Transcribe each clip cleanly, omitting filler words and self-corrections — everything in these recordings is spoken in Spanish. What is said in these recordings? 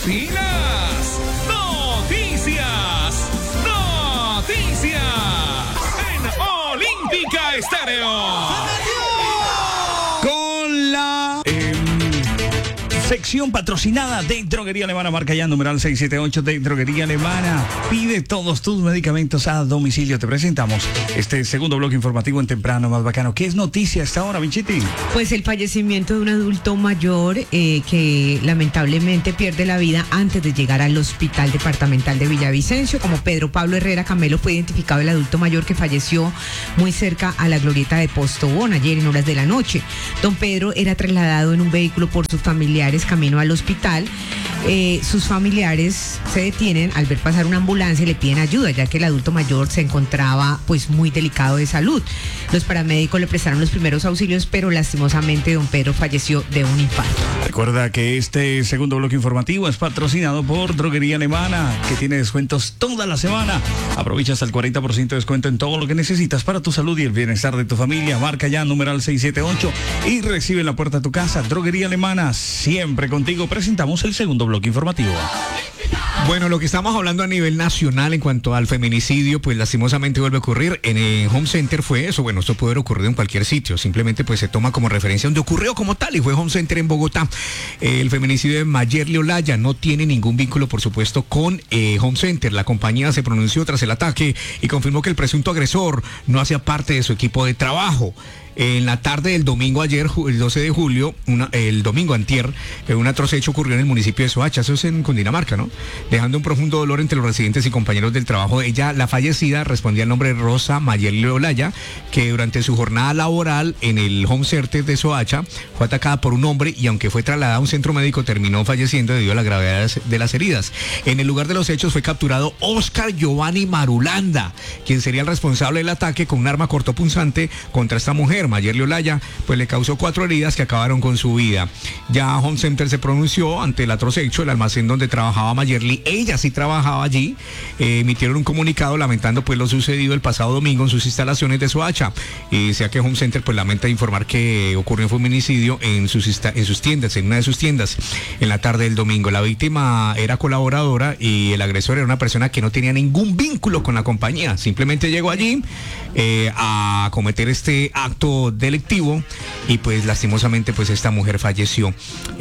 finas. Noticias en Olímpica Estéreo. Con la sección patrocinada de Droguería Alemana, marca ya numeral 678 de Droguería Alemana. Pide todos tus medicamentos a domicilio. Te presentamos este segundo bloque informativo en Temprano Más Bacano. ¿Qué es noticia a esta hora, Vinchetti? Pues el fallecimiento de un adulto mayor que lamentablemente pierde la vida antes de llegar al Hospital Departamental de Villavicencio. Como Pedro Pablo Herrera Camelo, fue identificado el adulto mayor que falleció muy cerca a la glorieta de Postobón ayer en horas de la noche. Don Pedro era trasladado en un vehículo por sus familiares camino al hospital. Sus familiares se detienen al ver pasar una ambulancia y le piden ayuda, ya que el adulto mayor se encontraba pues muy delicado de salud. Los paramédicos le prestaron los primeros auxilios, pero lastimosamente don Pedro falleció de un infarto. Recuerda que este segundo bloque informativo es patrocinado por Droguería Alemana, que tiene descuentos toda la semana. Aprovecha hasta el 40% de descuento en todo lo que necesitas para tu salud y el bienestar de tu familia. Marca ya numeral 678 y recibe en la puerta de tu casa. Droguería Alemana, siempre contigo. Presentamos el segundo bloque informativo. Bueno, lo que estamos hablando a nivel nacional en cuanto al feminicidio, pues lastimosamente vuelve a ocurrir. En el Home Center fue eso. Bueno, esto puede haber ocurrido en cualquier sitio. Simplemente pues se toma como referencia donde ocurrió como tal, y fue Home Center en Bogotá. El feminicidio de Mayerly Olaya no tiene ningún vínculo, por supuesto, con Home Center. La compañía se pronunció tras el ataque y confirmó que el presunto agresor no hacía parte de su equipo de trabajo. En la tarde del domingo ayer, el 12 de julio, el domingo antier, un atroz hecho ocurrió en el municipio de Soacha, eso es en Cundinamarca, ¿no? Dejando un profundo dolor entre los residentes y compañeros del trabajo. Ella, la fallecida, respondía al nombre de Rosa Mayerly Olaya, que durante su jornada laboral en el Home Center de Soacha fue atacada por un hombre y aunque fue trasladada a un centro médico terminó falleciendo debido a la gravedad de las heridas. En el lugar de los hechos fue capturado Oscar Giovanni Marulanda, quien sería el responsable del ataque con un arma cortopunzante contra esta mujer. Mayerly Olaya pues le causó 4 heridas que acabaron con su vida. Ya Home Center se pronunció ante el atroz hecho. El almacén donde trabajaba Mayerly, ella sí trabajaba allí, emitieron un comunicado lamentando pues lo sucedido el pasado domingo en sus instalaciones de Soacha. Sea que Home Center pues lamenta informar que ocurrió un feminicidio en sus tiendas, en una de sus tiendas, en la tarde del domingo. La víctima era colaboradora y el agresor era una persona que no tenía ningún vínculo con la compañía. Simplemente llegó allí a cometer este acto delictivo y pues lastimosamente pues esta mujer falleció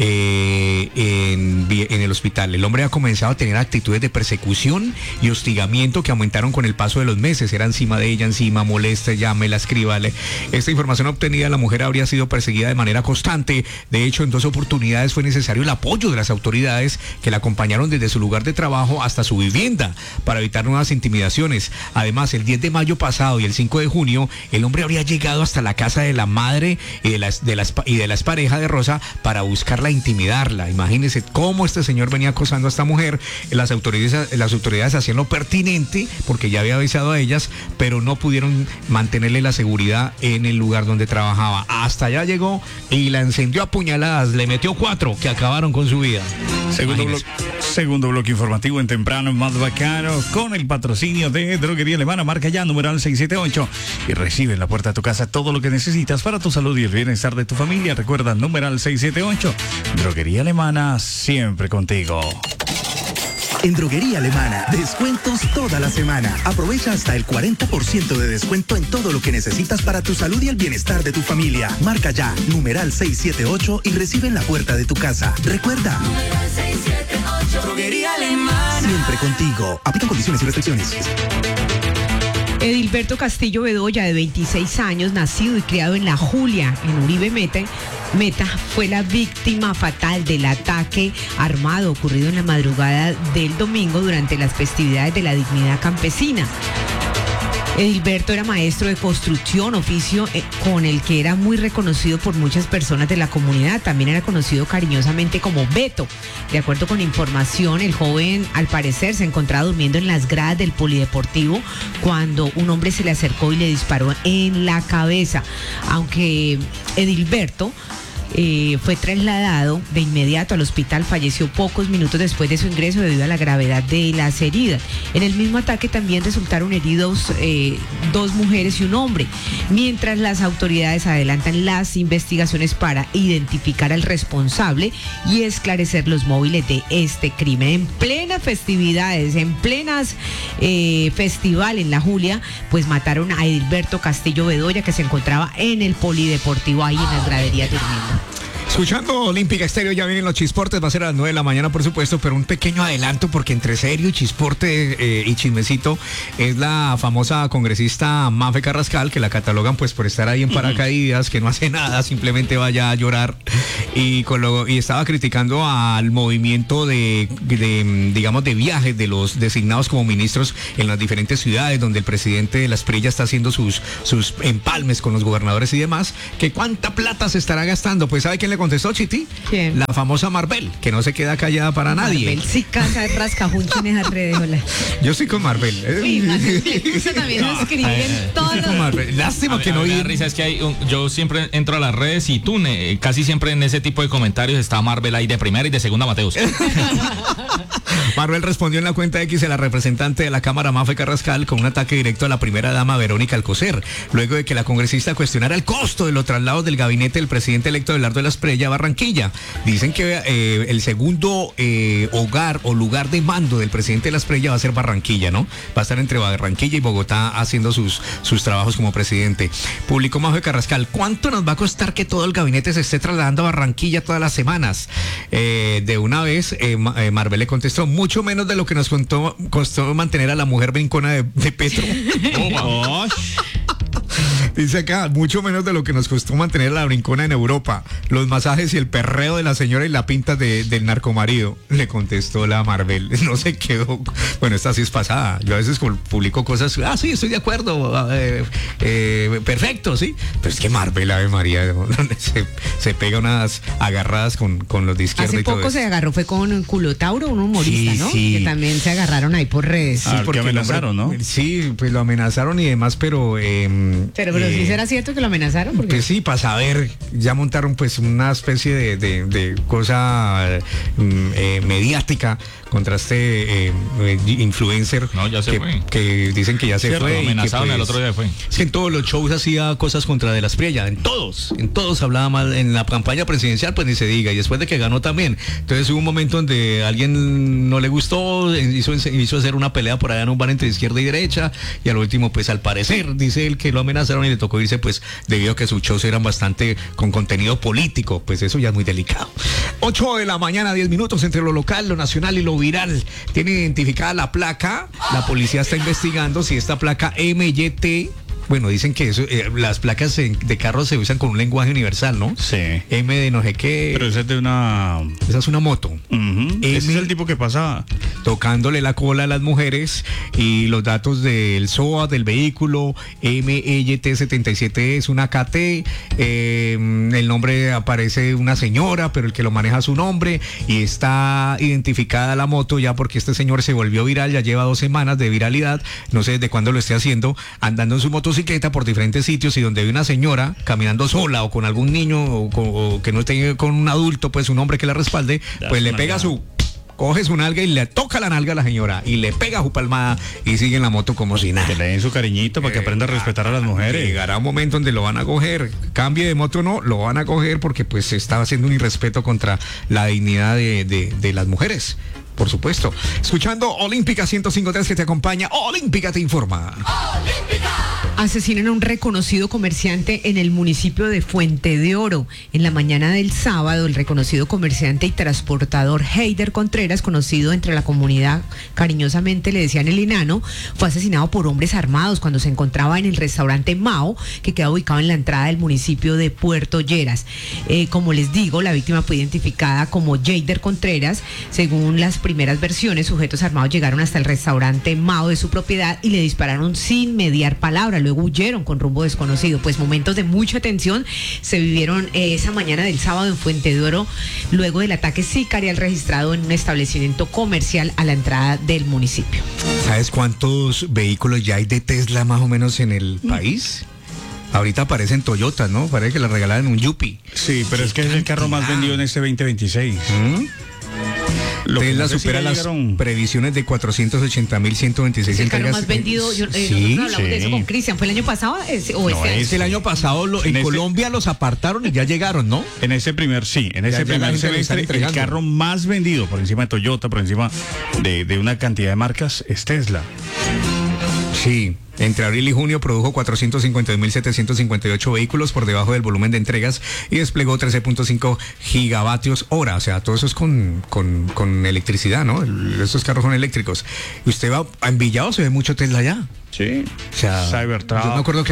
en el hospital. El hombre ha comenzado a tener actitudes de persecución y hostigamiento que aumentaron con el paso de los meses. Era encima de ella, molesta, llámela, escríbale. Esta información obtenida, la mujer habría sido perseguida de manera constante. De hecho, en 2 oportunidades fue necesario el apoyo de las autoridades que la acompañaron desde su lugar de trabajo hasta su vivienda para evitar nuevas intimidaciones. Además, el 10 de mayo pasado y el 5 de junio, el hombre habría llegado hasta la casa de la madre y de la expareja de Rosa para buscarla e intimidarla. Imagínense cómo este señor venía acosando a esta mujer. Las autoridades hacían lo pertinente porque ya había avisado a ellas, pero no pudieron mantenerle la seguridad en el lugar donde trabajaba. Hasta allá llegó y la encendió a puñaladas, le metió 4 que acabaron con su vida. Segundo bloque informativo en Temprano Más Bacano, con el patrocinio de Droguería Alemana. Marca ya numeral 678 y recibe en la puerta de tu casa todo lo que necesitas para tu salud y el bienestar de tu familia. Recuerda, numeral 678. Droguería Alemana, siempre contigo. En Droguería Alemana, descuentos toda la semana. Aprovecha hasta el 40% de descuento en todo lo que necesitas para tu salud y el bienestar de tu familia. Marca ya, numeral 678 y recibe en la puerta de tu casa. Recuerda, numeral 678. Droguería Alemana, siempre contigo. Aplican condiciones y restricciones. Edilberto Castillo Bedoya, de 26 años, nacido y criado en La Julia, en Uribe Meta, fue la víctima fatal del ataque armado ocurrido en la madrugada del domingo durante las festividades de la dignidad campesina. Edilberto era maestro de construcción, oficio con el que era muy reconocido por muchas personas de la comunidad. También era conocido cariñosamente como Beto. De acuerdo con información, el joven al parecer se encontraba durmiendo en las gradas del polideportivo cuando un hombre se le acercó y le disparó en la cabeza. Aunque Edilberto fue trasladado de inmediato al hospital, falleció pocos minutos después de su ingreso debido a la gravedad de las heridas. En el mismo ataque también resultaron heridos 2 mujeres y un hombre, mientras las autoridades adelantan las investigaciones para identificar al responsable y esclarecer los móviles de este crimen. En plenas festividades, en plenas festival en La Julia, pues mataron a Edilberto Castillo Bedoya, que se encontraba en el polideportivo ahí en las graderías durmiendo. Escuchando Olímpica Estéreo, ya vienen los chisportes, va a ser a las 9 de la mañana, por supuesto, pero un pequeño adelanto, porque entre serio y chisporte y chismecito es la famosa congresista Mafe Carrascal, que la catalogan pues por estar ahí en paracaídas, que no hace nada, simplemente vaya a llorar, y estaba criticando al movimiento de viajes de los designados como ministros en las diferentes ciudades, donde el presidente de las Prilla está haciendo sus empalmes con los gobernadores y demás, que cuánta plata se estará gastando. Pues ¿sabe quién le contestó, Chiti? ¿Quién? La famosa Marvel, que no se queda callada para nadie. Marvel sí casa rascajunchines alrededor. Yo estoy con Marvel. Sí, eso también lo escriben todos los... Lástima que no vi. La risa es que yo siempre entro a las redes y tú casi siempre en ese tipo de comentarios está Marvel ahí de primera y de segunda Mateus. Marvel respondió en la cuenta X a la representante de la Cámara, Mafe Carrascal, con un ataque directo a la primera dama Verónica Alcocer, luego de que la congresista cuestionara el costo de los traslados del gabinete del presidente electo Abelardo de las Prella a Barranquilla. Dicen que el segundo hogar o lugar de mando del presidente de las Prella va a ser Barranquilla, ¿no? Va a estar entre Barranquilla y Bogotá haciendo sus trabajos como presidente. Publicó Mafe Carrascal: ¿cuánto nos va a costar que todo el gabinete se esté trasladando a Barranquilla todas las semanas? De una vez, Marvel le contestó: mucho menos de lo que nos costó mantener a la mujer brincona de Petro. Oh, Dice acá, mucho menos de lo que nos costó mantener a la brincona en Europa, los masajes y el perreo de la señora y la pinta del narcomarido. Le contestó la Marvel. No se quedó. Bueno, esta sí es pasada. Yo a veces publico cosas, sí, estoy de acuerdo, perfecto, sí. Pero es que Marvel, Ave María, se pega unas agarradas con los de izquierda. Hace y todo poco eso. se agarró, fue con Culotauro, un humorista, Sí, ¿no? sí. Que también se agarraron ahí por redes. Sí, porque amenazaron, ¿no? Sí, pues lo amenazaron y demás, pero sí será cierto que lo amenazaron. Porque... Pues sí, para saber, ya montaron pues una especie de cosa mediática contra este influencer. No, ya se fue. Que dicen que ya se Cierto, fue. lo amenazaron, y que, el otro día fue. Es que en todos los shows hacía cosas contra de las Prella, en todos hablaba mal, en la campaña presidencial pues ni se diga, y después de que ganó también. Entonces hubo un momento donde a alguien no le gustó, hizo hacer una pelea por allá en un bar entre izquierda y derecha, y al último pues al parecer, dice él, que lo amenazaron y le tocó irse pues debido a que sus shows eran bastante con contenido político, pues eso ya es muy delicado. 8 de la mañana, 10 minutos, entre lo local, lo nacional y lo viral. Tiene identificada la placa, la policía está investigando si esta placa MYT, bueno, dicen que eso, las placas de carros se usan con un lenguaje universal, ¿no? sí. M de no sé qué. Pero ese es de una... Esa es una moto. Ese es el tipo que pasa. Tocándole la cola a las mujeres, y los datos del SOA del vehículo, MEYT77 es una KT, el nombre aparece una señora, pero el que lo maneja es su nombre, y está identificada la moto ya porque este señor se volvió viral, ya lleva 2 semanas de viralidad, no sé desde cuándo lo esté haciendo, andando en su motocicleta por diferentes sitios, y donde ve una señora caminando sola o con algún niño o que no esté con un adulto, pues un hombre que la respalde, pues le pega coge su nalga y le toca la nalga a la señora y le pega su palmada y sigue en la moto como si nada. Que le den su cariñito para que aprenda a respetar a las mujeres. Llegará un momento donde lo van a coger, cambie de moto o no, lo van a coger porque pues se está haciendo un irrespeto contra la dignidad de las mujeres. Por supuesto. Escuchando Olímpica 105.3 que te acompaña. Olímpica te informa. Asesinan a un reconocido comerciante en el municipio de Fuente de Oro. En la mañana del sábado, el reconocido comerciante y transportador Heider Contreras, conocido entre la comunidad cariñosamente le decían el enano, fue asesinado por hombres armados cuando se encontraba en el restaurante Mao, que queda ubicado en la entrada del municipio de Puerto Lleras. Como les digo, la víctima fue identificada como Heider Contreras. Según las primeras versiones, sujetos armados llegaron hasta el restaurante Mao de su propiedad y le dispararon sin mediar palabra. Luego huyeron con rumbo desconocido. Pues momentos de mucha tensión se vivieron esa mañana del sábado en Fuente de Oro, luego del ataque sicarial registrado en un establecimiento comercial a la entrada del municipio. ¿Sabes cuántos vehículos ya hay de Tesla más o menos en el país? Ahorita aparecen Toyotas, ¿no? Parece que la regalaron un Yupi. Sí, pero es que es el carro más vendido en este 2026. Tesla supera las previsiones de 480.126 el carro entregas. más vendido. Nosotros hablamos de eso con Cristian. ¿Fue el año pasado o este año? Es el año pasado en Colombia los apartaron y ya llegaron, ¿no? En ese primer semestre, el carro más vendido por encima de Toyota, por encima de una cantidad de marcas, es Tesla. Sí. Entre abril y junio produjo 452.758 vehículos por debajo del volumen de entregas y desplegó 13.5 gigavatios hora. O sea, todo eso es con electricidad, ¿no? Estos carros son eléctricos. Y usted va a Envigado, se ve mucho Tesla ya. Sí. O sea, Cybertruck. Yo me acuerdo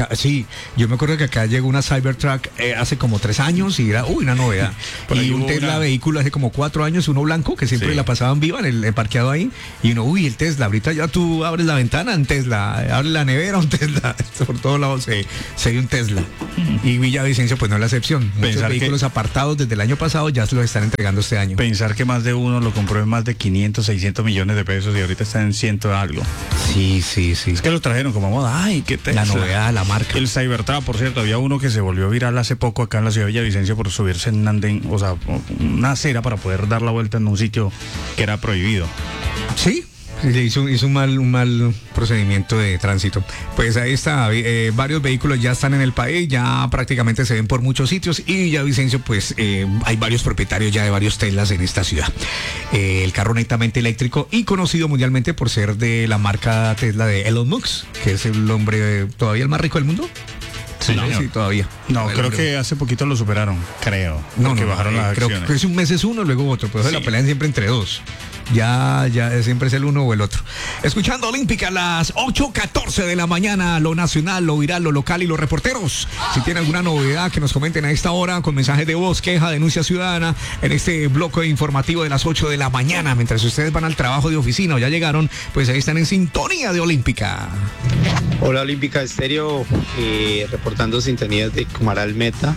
que acá llegó una Cybertruck hace como 3 años y era una novedad. Y un Tesla vehículo hace como 4 años, uno blanco que siempre la pasaban viva en el parqueado ahí. Y uno, el Tesla, ahorita ya tú abres la ventana en Tesla, abres la nevera un Tesla, por todos lados se ve un Tesla. Y Villavicencio pues no es la excepción. Muchos vehículos apartados desde el año pasado ya se los están entregando este año. Pensar que más de uno lo compró en más de 500, 600 millones de pesos y ahorita está en 100 algo. Sí. Es que lo trajeron como moda. Ay, qué Tesla. La novedad de la marca. El Cybertruck, por cierto, había uno que se volvió viral hace poco acá en la ciudad de Villavicencio por subirse en un andén, o sea, una acera para poder dar la vuelta en un sitio que era prohibido. Sí. Hizo un mal procedimiento de tránsito. Pues ahí está, varios vehículos ya están en el país, ya prácticamente se ven por muchos sitios y Villavicencio pues hay varios propietarios ya de varios Teslas en esta ciudad. El carro netamente eléctrico y conocido mundialmente por ser de la marca Tesla de Elon Musk, que es el hombre todavía el más rico del mundo. Sí, sí, todavía. No, creo que hace poquito lo superaron, creo. No, bajaron las acciones. Creo que es un mes es uno, luego otro, pero la pelean siempre entre dos. Ya siempre es el uno o el otro. Escuchando Olímpica a las 8:14 de la mañana, lo nacional, lo viral, lo local y los reporteros. Si tienen alguna novedad que nos comenten a esta hora con mensajes de voz, queja, denuncia ciudadana en este bloque informativo de las 8 de la mañana. Mientras ustedes van al trabajo de oficina o ya llegaron, pues ahí están en sintonía de Olímpica. Hola Olímpica Estéreo, reportando sintonías de Cumaral Meta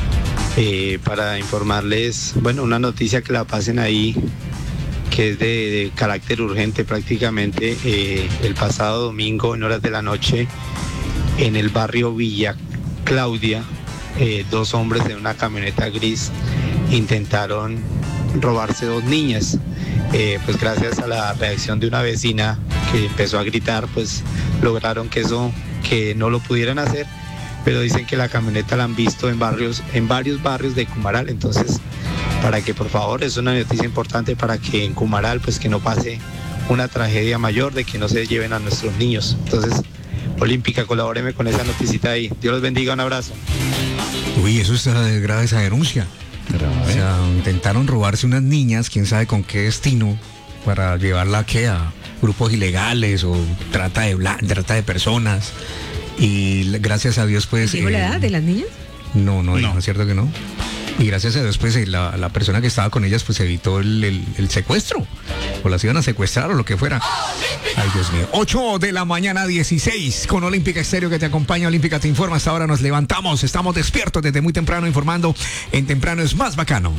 para informarles, una noticia que la pasen ahí, que es de carácter urgente prácticamente. El pasado domingo en horas de la noche en el barrio Villa Claudia, 2 hombres en una camioneta gris intentaron robarse 2 niñas. Pues gracias a la reacción de una vecina que empezó a gritar, pues lograron que no lo pudieran hacer, pero dicen que la camioneta la han visto en varios barrios de Cumaral. Entonces, para que por favor, es una noticia importante para que en Cumaral pues que no pase una tragedia mayor, de que no se lleven a nuestros niños. Entonces, Olímpica, colabóreme con esa noticita ahí. Dios los bendiga, un abrazo. Uy, eso está grave, esa denuncia. O sea, intentaron robarse unas niñas, quién sabe con qué destino, para llevarla a grupos ilegales o trata de personas. Y gracias a Dios pues... ¿Digo la edad de las niñas? No, es cierto que no. Y gracias a Dios pues la persona que estaba con ellas pues evitó el secuestro, o las iban a secuestrar o lo que fuera. Ay, Dios mío. 8 de la mañana 16 con Olímpica Estéreo que te acompaña. Olímpica te informa. Hasta ahora nos levantamos, estamos despiertos desde muy temprano informando. En temprano es más bacano.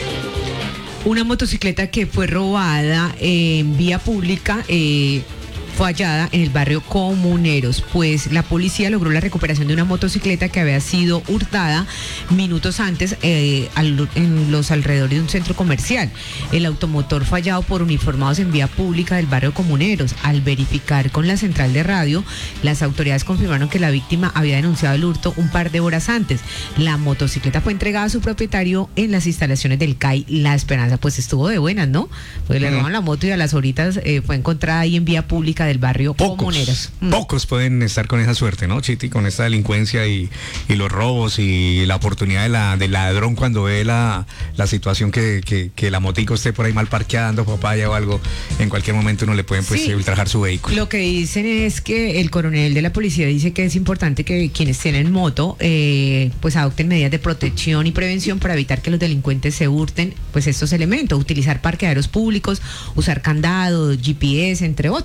Una motocicleta que fue robada en vía pública fue hallada en el barrio Comuneros, pues la policía logró la recuperación de una motocicleta que había sido hurtada minutos antes en los alrededores de un centro comercial. El automotor fue hallado por uniformados en vía pública del barrio Comuneros. Al verificar con la central de radio, las autoridades confirmaron que la víctima había denunciado el hurto un par de horas antes. La motocicleta fue entregada a su propietario en las instalaciones del CAI La Esperanza. Pues estuvo de buenas, ¿no? Pues le roban la moto y a las horitas fue encontrada ahí en vía pública del barrio Comuneros. Pocos pueden estar con esa suerte, ¿no, Chiti? Con esta delincuencia y los robos y la oportunidad del ladrón cuando ve la situación que la motico esté por ahí mal parqueada, dando papaya o algo. En cualquier momento no le pueden ultrajar su vehículo. Lo que dicen es que el coronel de la policía dice que es importante que quienes tienen moto pues adopten medidas de protección y prevención para evitar que los delincuentes se hurten pues estos elementos, utilizar parqueaderos públicos, usar candado, GPS, entre otros. Es la recomendación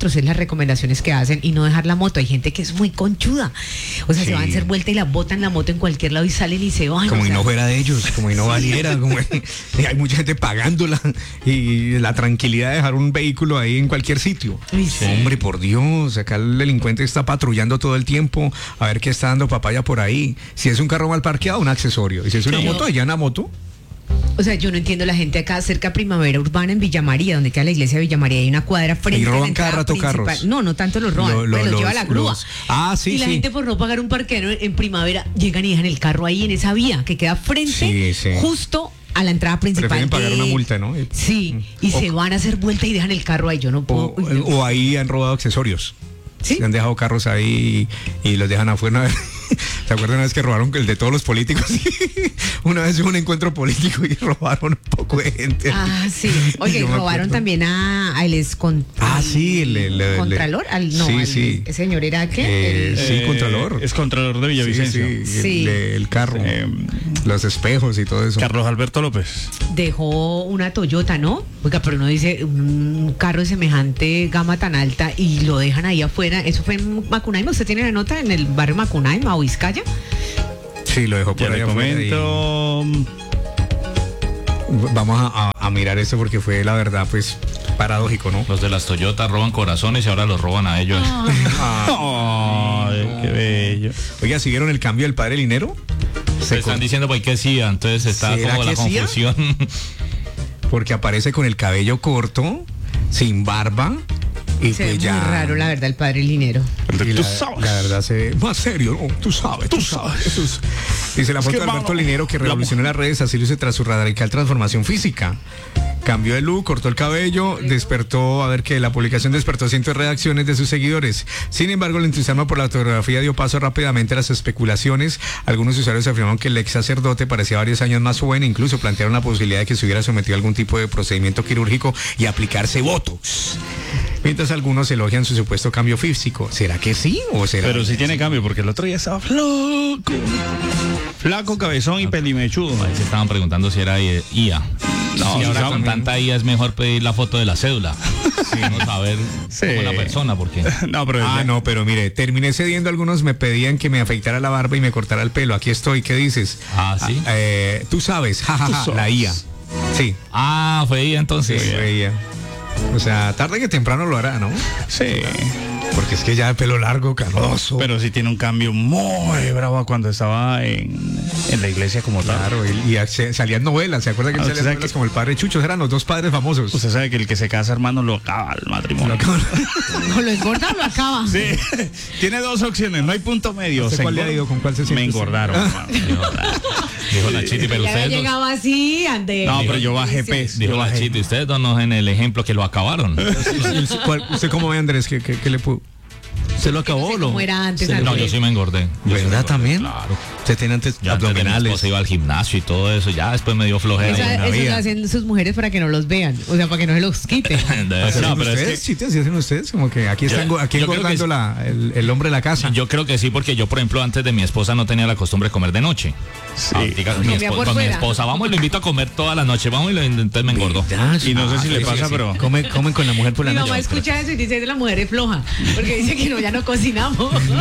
recomendaciones que hacen y no dejar la moto. Hay gente que es muy conchuda. O sea, se van a hacer vuelta y la botan la moto en cualquier lado y salen y se van. Como o si sea, no fuera de ellos, como si no valiera. Y hay mucha gente pagándola y la tranquilidad de dejar un vehículo ahí en cualquier sitio. Uy, sí. Hombre, por Dios, acá el delincuente está patrullando todo el tiempo a ver qué está dando papaya por ahí. Si es un carro mal parqueado, un accesorio. Y si es una moto, allá una moto. O sea, yo no entiendo la gente acá cerca de Primavera Urbana en Villa María, donde queda la iglesia de Villa María, hay una cuadra frente Y a la roban entrada cada rato principal. carros. No tanto los roban, pero los lleva la grúa. Sí, y la gente por no pagar un parquero en Primavera, llegan y dejan el carro ahí en esa vía que queda frente justo a la entrada principal. Prefieren pagar una multa, ¿no? Sí, y se van a hacer vuelta y dejan el carro ahí. Yo no puedo. O ahí han robado accesorios. ¿Sí? Han dejado carros ahí y los dejan afuera. ¿Se acuerdan una vez que robaron el de todos los políticos? Una vez hubo un encuentro político y robaron un poco de gente. Ah, sí. Oye, robaron también al sí, el Contralor. Sí. ¿Ese señor era qué? Sí, Contralor. Es Contralor de Villavicencio. Sí. El carro, los espejos y todo eso. Carlos Alberto López. Dejó una Toyota, ¿no? Oiga, pero uno dice, un carro de semejante gama tan alta y lo dejan ahí afuera. Eso fue en Macunaíma. ¿Usted tiene la nota en el barrio Macunaíma o Vizcaya? Sí, lo dejó por ahí afuera. Vamos a mirar eso porque fue, la verdad, pues, paradójico, ¿no? Los de las Toyotas roban corazones y ahora los roban a ellos. Ay, qué bello. Oiga, ¿siguieron el cambio del padre Linero? Se están diciendo pues que sí, entonces está como la confusión. Porque aparece con el cabello corto, sin barba. Y se pues ve ya muy raro, la verdad, el padre Linero. Y la verdad se ve más serio, ¿no? Tú sabes. Dice la foto de Alberto Linero que revolucionó las redes así luce tras su radical transformación física. Cambió de look, cortó el cabello, la publicación despertó cientos de reacciones de sus seguidores. Sin embargo, el entusiasmo por la fotografía dio paso rápidamente a las especulaciones. Algunos usuarios afirmaron que el ex sacerdote parecía varios años más joven e incluso plantearon la posibilidad de que se hubiera sometido a algún tipo de procedimiento quirúrgico y aplicarse botox. Mientras algunos elogian su supuesto cambio físico. ¿Será que sí o será? Pero sí tiene cambio, porque el otro día estaba flaco, cabezón y pelimechudo. Ahí se estaban preguntando si era IA. No, y ahora con también. tanta IA es mejor pedir la foto de la cédula. No saber cómo la persona, porque No, pero mire, terminé cediendo. Algunos me pedían que me afeitara la barba y me cortara el pelo. Aquí estoy, ¿qué dices? ¿sí? Tú sabes, la IA. Sí. Fue IA entonces. Sí, fue IA. O sea, tarde que temprano lo hará, ¿no? Sí. Porque es que ya el pelo largo, canoso. Pero sí tiene un cambio muy bravo cuando estaba en la iglesia como tal. Claro, y salían novelas. ¿Se acuerda que salían novelas como El Padre Chucho? Eran los dos padres famosos. Usted sabe que el que se casa, hermano, lo acaba el matrimonio. No lo engorda o lo acaba. Sí. Tiene dos opciones, no hay punto medio. ¿Cuál le ha ido? ¿Con cuál se siente? Me engordaron, hermano. Dijo la Chiti, pero Ya ustedes llegaba así, ande. No, pero yo bajé peso. dijo la Chiti, ustedes dos en el ejemplo que lo acabaron. ¿Usted cómo ve, Andrés? ¿Qué le pudo? ¿Se lo acabó o no? ¿Cómo era antes? No, yo sí me engordé. ¿Verdad también? Claro. Usted tiene antes Ya antes de mi abdominales. esposa iba al gimnasio y todo eso, ya después me dio flojera. Eso lo hacen sus mujeres para que no los vean, o sea, para que no se los quiten. No, pero es ¿Ustedes? que ¿Sí hacen ustedes? Como que aquí están aquí yo creo que engordando el hombre de la casa. yo creo que sí, porque yo, por ejemplo, antes de mi esposa no tenía la costumbre de comer de noche. Sí. Comía por Con mi fuera. esposa, vamos y lo invito a comer toda la noche, vamos y entonces me engordo. Y no sé si le pasa, pero Comen con la mujer por la Mi noche. mamá escucha eso y dice, la mujer es floja, porque dice que no, ya no cocinamos.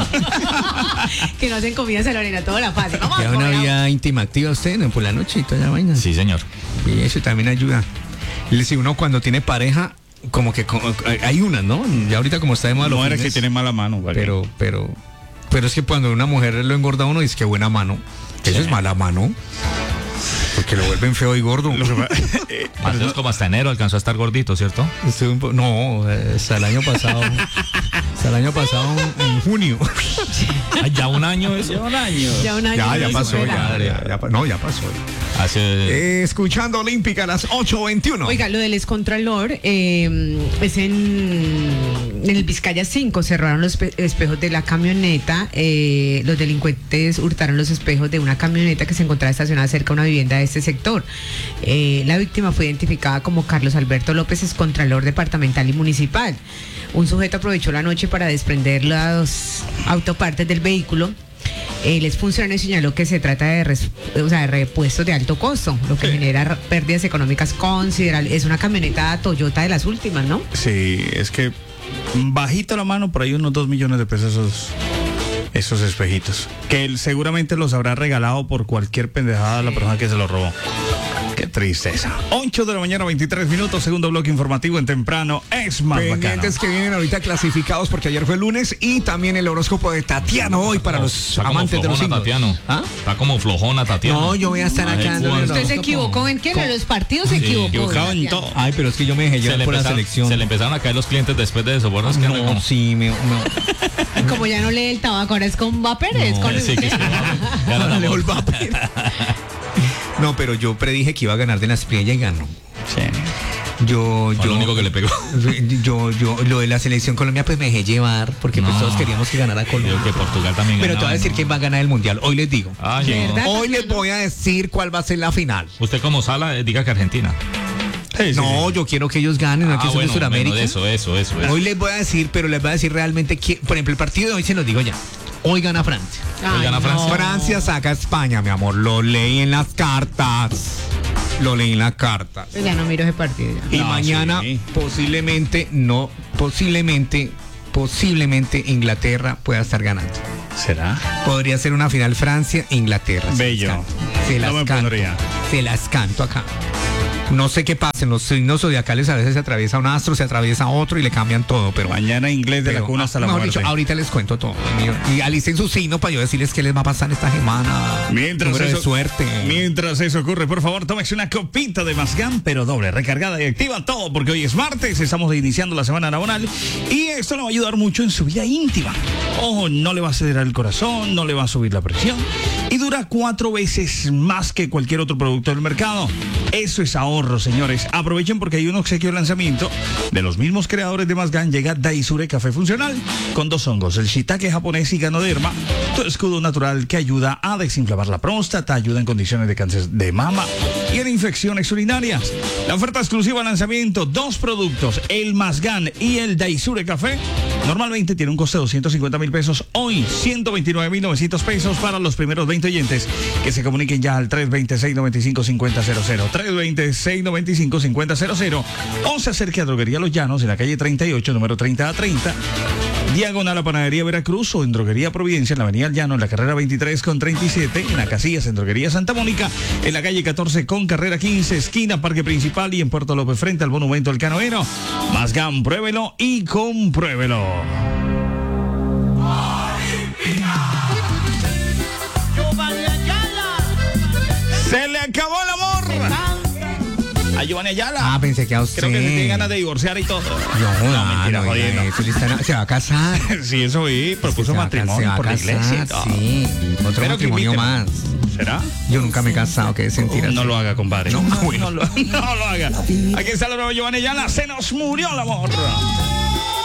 Que no hacen comida salonera, toda la fase. Vamos a Ya comer. una vida íntima activa usted, ¿no? Por la noche y toda la vaina. Sí, señor. Y eso también ayuda. Y si uno cuando tiene pareja, como que hay unas, ¿no? Ya ahorita como está de moda los mujeres que fines, tienen mala mano. ¿vale? pero es que cuando una mujer lo engorda a uno dice que buena mano. Eso es mala mano. Porque lo vuelven feo y gordo. Mateos como hasta enero alcanzó a estar gordito, ¿cierto? No, hasta el año pasado. Hasta el año pasado en junio. Ya un año eso. Ya un año. Ya no pasó. supera. Ya pasó. Escuchando Olímpica a las 8:21. Oiga, lo del excontralor es en el Vizcaya 5, cerraron los espejos de la camioneta. Los delincuentes hurtaron los espejos de una camioneta que se encontraba estacionada cerca de una vivienda de este sector. La víctima fue identificada como Carlos Alberto López, excontralor departamental y municipal. Un sujeto aprovechó la noche para desprender las autopartes del vehículo. El exfuncionario señaló que se trata de repuestos de alto costo, lo que genera pérdidas económicas considerables. Es una camioneta Toyota de las últimas, ¿no? Sí, es que bajito la mano, por ahí unos 2 millones de pesos esos espejitos. Que él seguramente los habrá regalado por cualquier pendejada a la persona que se los robó. Qué tristeza. 8 de la mañana, 23 minutos, segundo bloque informativo en temprano. Es más pendientes bacano. que vienen ahorita clasificados porque ayer fue lunes y también el horóscopo de Tatiano hoy para los amantes de los signos. Tatiano. ¿Ah? Está como flojona Tatiano. No, yo voy a estar acá. Ay, Usted se equivocó en qué, en los partidos se equivocó. Equivocado en Tatiana. todo. Ay, pero es que yo me dejé llevar por la selección. Se le empezaron a caer los clientes después de eso. ¿Por qué No, no? sí, no. Y como ya no lee el tabaco, ahora es con vapor, es con Sí, que sí. Gana la Le voz. volva a ver. No, pero yo predije que iba a ganar de la Espriella y ganó. Sí. Yo, Fue lo único que le pegó. yo, lo de la selección Colombia, pues me dejé llevar porque pues No. todos queríamos que ganara Colombia. Digo que Portugal también Pero te ganaba, voy a decir ¿no? quién va a ganar el mundial. Hoy les digo. Ay, no. ¿Verdad? Hoy les voy a decir cuál va a ser la final. Usted como Sala, diga que Argentina. No, yo quiero que ellos ganen, no que son de Sudamérica. Eso. Hoy les voy a decir, pero les voy a decir realmente quién. Por ejemplo, el partido de hoy se los digo ya. Hoy gana Francia. Hoy gana Francia. Francia saca a España, mi amor. Lo leí en las cartas. Pues ya no miro ese partido. Ya. Y No, mañana sí. posiblemente Inglaterra pueda estar ganando. ¿Será? Podría ser una final Francia-Inglaterra. Bello. Se las No me canto. pondría. Se las canto acá. No sé qué pasa, en los signos zodiacales a veces se atraviesa un astro, se atraviesa otro y le cambian todo, pero Mañana inglés de la pero, cuna hasta la mejor muerte. dicho, ahorita les cuento todo. Y alisten su signo para yo decirles qué les va a pasar esta semana. Número de suerte. Mientras eso ocurre, por favor, tómese una copita de Mazgán, pero doble, recargada y activa todo, porque hoy es martes, estamos iniciando la semana laboral y esto le va a ayudar mucho en su vida íntima. Ojo, no le va a acelerar el corazón, no le va a subir la presión y dura 4 veces más que cualquier otro producto del mercado. Eso es ahorro, señores. Aprovechen porque hay un obsequio de lanzamiento de los mismos creadores de Mazgán. Llega Daisure Café Funcional con 2 hongos, el shiitake japonés y ganoderma, tu escudo natural que ayuda a desinflamar la próstata, ayuda en condiciones de cáncer de mama y en infecciones urinarias. La oferta exclusiva de lanzamiento, 2 productos, el Mazgán y el Daisure Café. Normalmente tiene un coste de 250,000 pesos. Hoy, 129,900 pesos para los primeros 20 oyentes que se comuniquen ya al 320-695-5000. 320-695-5000 o se acerque a Droguería Los Llanos en la calle 38, número 30A30, diagonal a Panadería Veracruz, o en Droguería Providencia en la avenida El Llano, en la carrera 23 con 37, en la Casillas, en Droguería Santa Mónica, en la calle 14 con carrera 15, esquina Parque Principal, y en Puerto López frente al Monumento al Canoero. Mazgán, pruébelo y compruébelo. Se le acabó el amor a Giovanni Ayala. Ah, pensé que a usted. Creo que se tiene ganas de divorciar y todo. No, mentira, jodiendo. se va a casar. Sí, eso vi, propuso Se va a matrimonio por la casar, iglesia y todo. Sí, otro Pero que matrimonio invíteme. más. ¿Será? Yo nunca me he casado, qué sentir así. No lo haga, compadre. No, bueno. no lo haga. Aquí está la nueva Giovanni Ayala. Se nos murió el amor.